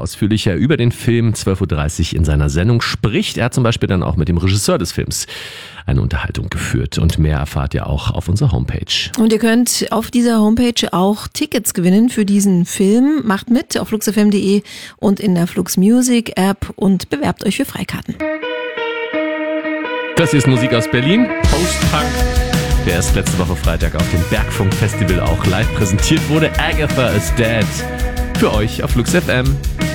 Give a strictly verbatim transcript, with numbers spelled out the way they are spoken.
ausführlicher über den Film zwölf Uhr dreißig in seiner Sendung spricht. Er hat zum Beispiel dann auch mit dem Regisseur des Films eine Unterhaltung geführt. Und mehr erfahrt ihr auch auf unserer Homepage. Und ihr könnt auf dieser Homepage auch Tickets gewinnen für diesen Film. Macht mit auf flux f m punkt de und in der Flux Music App und bewerbt euch für Freikarten. Das hier ist Musik aus Berlin, Post-Punk, der erst letzte Woche Freitag auf dem Bergfunk-Festival auch live präsentiert wurde. Agatha is Dead. Für euch auf Flux F M.